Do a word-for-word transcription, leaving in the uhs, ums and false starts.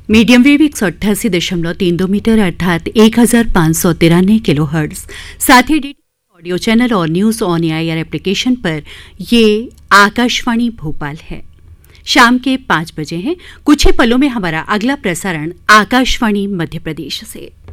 Medium wave एक सौ अट्ठासी दशमलव तीन दो मीटर अर्थात एक हजार पाँच सौ तिरानवे किलो हर्ट्ज। साथ ही ऑडियो चैनल और न्यूज ऑन एआईआर एप्लीकेशन पर ये आकाशवाणी भोपाल है। शाम के पाँच बजे हैं। कुछ ही पलों में हमारा अगला प्रसारण आकाशवाणी मध्य प्रदेश से।